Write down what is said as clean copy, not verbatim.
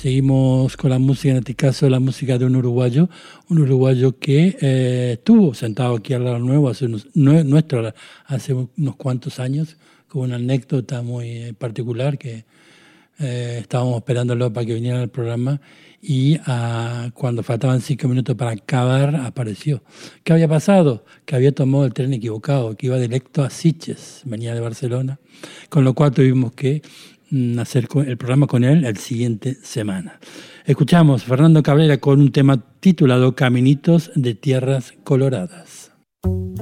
seguimos con la música, en este caso la música de un uruguayo que estuvo sentado aquí al lado nuevo hace unos cuantos años, con una anécdota muy particular que estábamos esperándolo para que viniera al programa y cuando faltaban 5 minutos para acabar apareció. ¿Qué había pasado? Que había tomado el tren equivocado, que iba directo a Sitges, venía de Barcelona, con lo cual tuvimos que hacer el programa con él el siguiente semana. Escuchamos Fernando Cabrera con un tema titulado Caminitos de Tierras Coloradas.